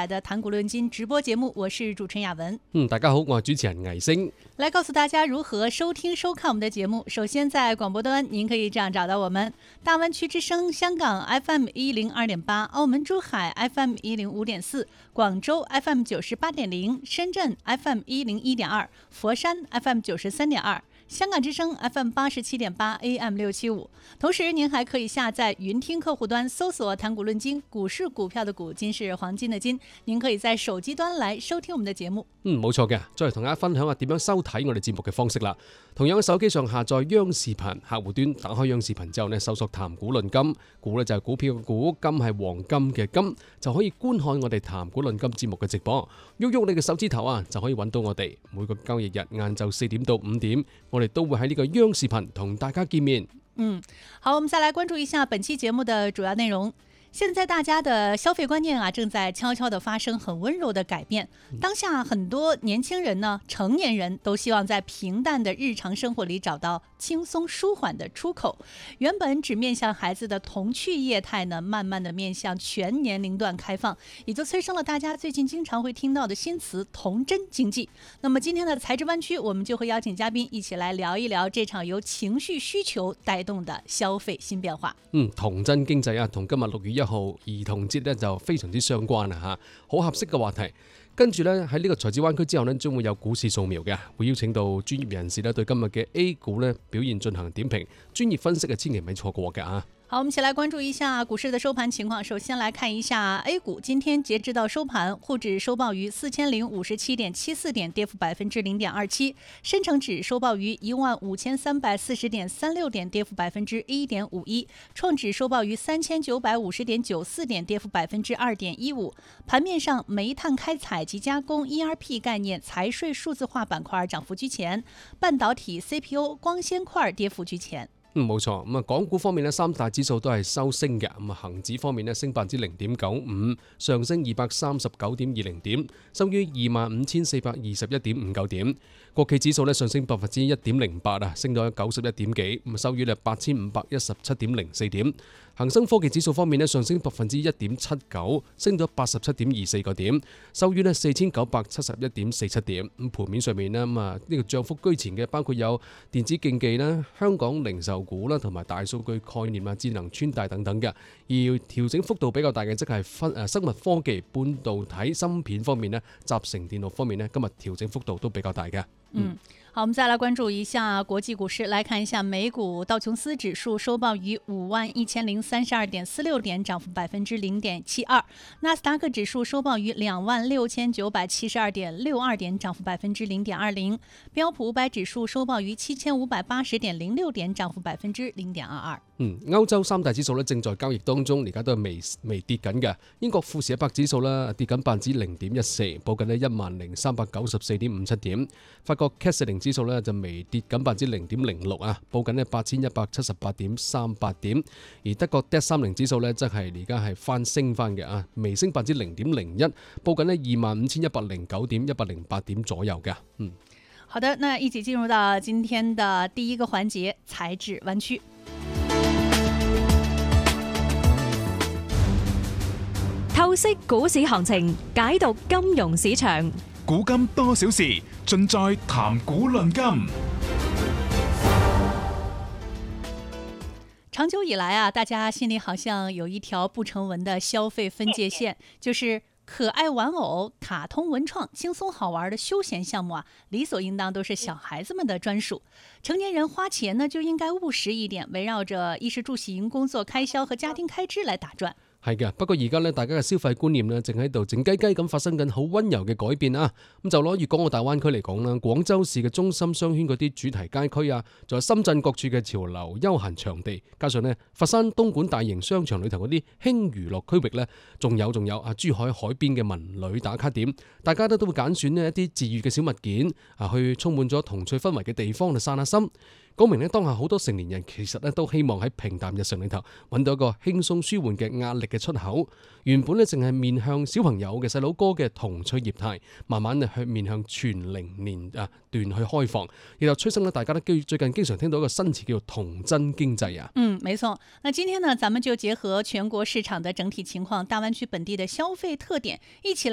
來的談股論金直播節目，我是主持人雅文。 大家好，我係主持人魏星。 來告訴大家如何收聽收看我們的節目。首先在廣播端，您可以這樣找到我們：大灣區之聲香港 FM 102.8，澳門珠海 FM 105.4，廣州 FM 98.0，深圳 FM 101.2，佛山 FM 93.2。香港之聲 FM 87.8 AM 675，同時您還可以下載雲聽客戶端，搜索談股論金，股是股票的股，金是黃金的金，您可以在手機端來收聽我們的節目。 冇錯嘅，再嚟同大家分享下點樣收睇我哋節目嘅方式啦。同樣喺手機上下載央視頻客戶端，打開央視頻之後呢，搜索談股論金，股呢就係股票嘅股，金係黃金嘅金，就可以觀看我哋談股論金節目嘅直播。喐喐你嘅手指頭啊，就可以揾到我哋。每個交易日晏晝4點到5點，我哋都會喺呢個央視頻同大家見面。 好，我們再來關注一下本期節目的主要內容。現在大家的消費觀念啊，正在悄悄地發生很溫柔的改變。當下很多年輕人呢，成年人都希望在平淡的日常生活裏找到輕鬆舒緩的出口。原本只面向孩子的童趣業態呢，慢慢的面向全年齡段開放，也就催生了大家最近經常會聽到的新詞童真經濟。那麼今天的財智灣區，我們就會邀請嘉賓一起來聊一聊這場由情緒需求帶動的消費新變化。 童真經濟啊，同今日6月1號兒童節咧就非常之相關啦嚇，好合適嘅話題。跟住咧喺呢個財智灣區之後呢，將會有股市掃描嘅，會邀請到專業人士咧對今日嘅 A 股咧表現進行點評，專業分析嘅千祈唔係錯過嘅啊。 好，我們一起來關注一下股市的收盤情況。首先來看一下 A 股，今天截至到收盤，滬指收報於4057.74點，跌幅0.27%；深成指收報於15340.36點，跌幅1.51%；創指收報於3950.94點，跌幅2.15%。盤面上，煤炭開採及加工、ERP 概念、財稅數字化板塊漲幅居前，半導體、CPO、光纖塊跌幅居前。 冇錯，咁啊，港股方面呢，三大指數都係收升嘅。咁啊，恒指方面呢，升0.95%，上升239.20點，收於25,421.59點。國企指數呢，上升1.08%啊，升到91點幾，咁收於8,517.04點。恒生科技指數方面呢，上升1.79%，升到87.24個點，收於4,971.47點。咁盤面上面呢，呢個漲幅居前嘅包括有電子競技啦、香港零售股啦，同埋大數據概念啊、智能穿戴等等嘅。而調整幅度比較大嘅，即係生物科技、半導體芯片方面呢，集成電路方面呢，今日調整幅度都比較大嘅。 好，我們再來關注一下國際股市，來看一下美股道瓊斯指數收報於51,032.46點，漲幅0.72%；納斯達克指數收報於26,972.62點，漲幅0.20%；標普500指數收報於7,580.06點，漲幅0.22%。 歐洲三大指數咧正在交易當中，而家都係微跌緊嘅。英國富時100指數啦跌緊0.14%，報緊咧10,394.57點。法國 CAC 40指數咧就微跌緊0.06%啊，報緊咧8,178.38點。而德國 DAX 30指數咧即係而家係翻升翻嘅啊，微升0.01%，報緊咧25,109.108點左右嘅。 好的，那一起進入到今天的第一個環節財智灣區。 透析股市行情，解讀金融市場， 古今多少事，盡在談股論金。 長久以來啊，大家心裡好像有一條不成文的消費分界線，就是可愛玩偶、卡通文創、輕鬆好玩的休閒項目啊，理所應當都是小孩子們的專屬。成年人花錢呢，就應該務實一點，圍繞着衣食住行、工作開銷和家庭開支來打轉。 係嘅，不過而家咧，大家嘅消費觀念咧，正喺度靜雞雞咁發生緊好溫柔嘅改變啊！咁就攞粵港澳大灣區嚟講啦，廣州市嘅中心商圈嗰啲主題街區啊，仲有深圳各處嘅潮流休閒場地，加上呢佛山東莞大型商場裏頭嗰啲輕娛樂區域咧，仲有啊珠海海邊嘅文旅打卡點，大家都會揀選呢一啲治癒嘅小物件啊，去充滿咗童趣氛圍嘅地方嚟散下心。講明咧，當下好多成年人其實咧都希望喺平淡日常裏頭揾到一個輕鬆舒緩嘅壓力嘅出口。原本咧淨係面向小朋友嘅細佬哥嘅童趣業態，慢慢去面向全齡年段去開放，然後催生大家都最近經常聽到一個新詞叫做童真經濟啊。 沒錯。那今天呢，咱們就結合全國市場的整體情況、大灣區本地的消費特點，一起